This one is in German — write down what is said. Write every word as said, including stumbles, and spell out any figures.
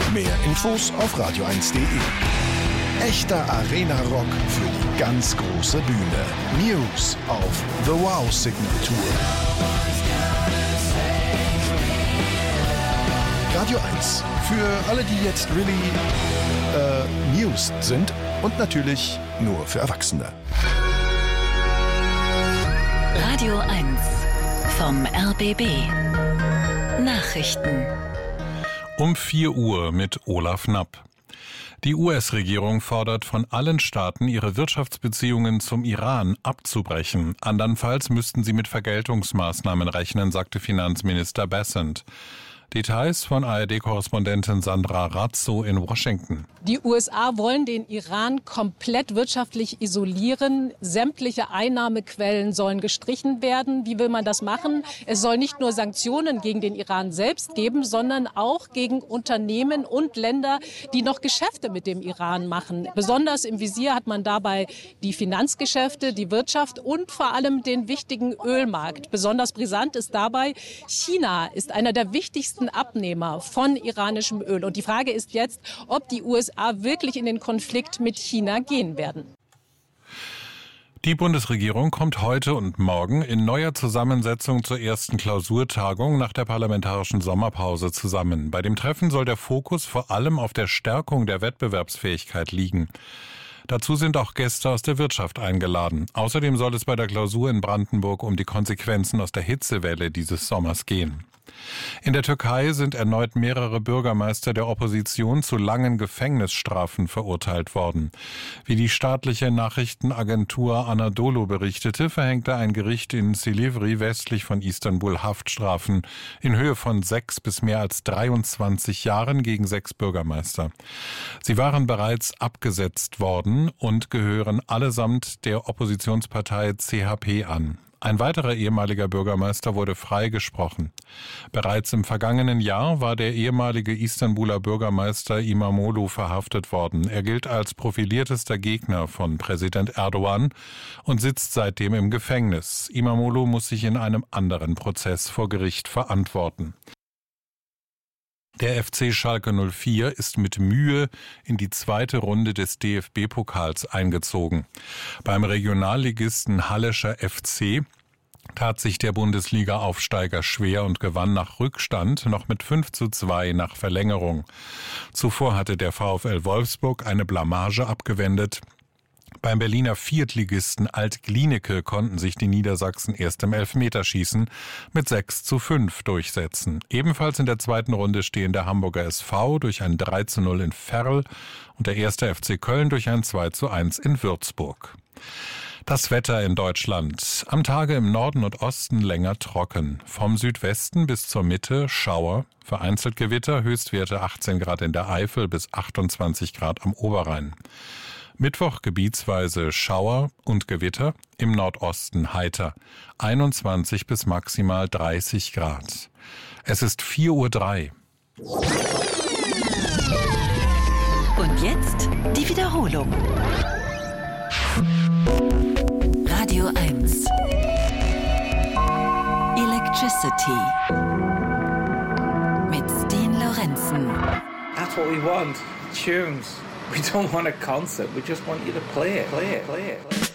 Mehr Infos auf radio eins punkt de. Echter Arena-Rock für die ganz große Bühne. News auf The Wow Signatur. Radio eins. Für alle, die jetzt really äh, News sind und natürlich nur für Erwachsene. Radio eins vom R B B. Nachrichten. Um vier Uhr mit Olaf Knapp. Die U S-Regierung fordert von allen Staaten, ihre Wirtschaftsbeziehungen zum Iran abzubrechen. Andernfalls müssten sie mit Vergeltungsmaßnahmen rechnen, sagte Finanzminister Bessent. Details von A R D-Korrespondentin Sandra Razzo in Washington. Die U S A wollen den Iran komplett wirtschaftlich isolieren. Sämtliche Einnahmequellen sollen gestrichen werden. Wie will man das machen? Es soll nicht nur Sanktionen gegen den Iran selbst geben, sondern auch gegen Unternehmen und Länder, die noch Geschäfte mit dem Iran machen. Besonders im Visier hat man dabei die Finanzgeschäfte, die Wirtschaft und vor allem den wichtigen Ölmarkt. Besonders brisant ist dabei, China ist einer der wichtigsten Abnehmer von iranischem Öl. Und die Frage ist jetzt, ob die U S A wirklich in den Konflikt mit China gehen werden. Die Bundesregierung kommt heute und morgen in neuer Zusammensetzung zur ersten Klausurtagung nach der parlamentarischen Sommerpause zusammen. Bei dem Treffen soll der Fokus vor allem auf der Stärkung der Wettbewerbsfähigkeit liegen. Dazu sind auch Gäste aus der Wirtschaft eingeladen. Außerdem soll es bei der Klausur in Brandenburg um die Konsequenzen aus der Hitzewelle dieses Sommers gehen. In der Türkei sind erneut mehrere Bürgermeister der Opposition zu langen Gefängnisstrafen verurteilt worden. Wie die staatliche Nachrichtenagentur Anadolu berichtete, verhängte ein Gericht in Silivri westlich von Istanbul Haftstrafen in Höhe von sechs bis mehr als dreiundzwanzig Jahren gegen sechs Bürgermeister. Sie waren bereits abgesetzt worden und gehören allesamt der Oppositionspartei C H P an. Ein weiterer ehemaliger Bürgermeister wurde freigesprochen. Bereits im vergangenen Jahr war der ehemalige Istanbuler Bürgermeister İmamoğlu verhaftet worden. Er gilt als profiliertester Gegner von Präsident Erdogan und sitzt seitdem im Gefängnis. İmamoğlu muss sich in einem anderen Prozess vor Gericht verantworten. Der F C Schalke null vier ist mit Mühe in die zweite Runde des D F B-Pokals eingezogen. Beim Regionalligisten Hallescher F C tat sich der Bundesliga-Aufsteiger schwer und gewann nach Rückstand noch mit fünf zu zwei nach Verlängerung. Zuvor hatte der VfL Wolfsburg eine Blamage abgewendet. Beim Berliner Viertligisten Alt-Glienicke konnten sich die Niedersachsen erst im Elfmeterschießen mit sechs zu fünf durchsetzen. Ebenfalls in der zweiten Runde stehen der Hamburger S V durch ein drei zu null in Verl und der erste F C Köln durch ein zwei zu eins in Würzburg. Das Wetter in Deutschland. Am Tage im Norden und Osten länger trocken. Vom Südwesten bis zur Mitte Schauer, vereinzelt Gewitter, Höchstwerte achtzehn Grad in der Eifel bis achtundzwanzig Grad am Oberrhein. Mittwoch gebietsweise Schauer und Gewitter, im Nordosten heiter, einundzwanzig bis maximal dreißig Grad. Es ist vier Uhr drei. Und jetzt die Wiederholung. Radio eins. Electricity. Mit Steen Lorenzen. That's what we want. Tunes. We don't want a concert. We just want you to play it, play it, play it. Play it.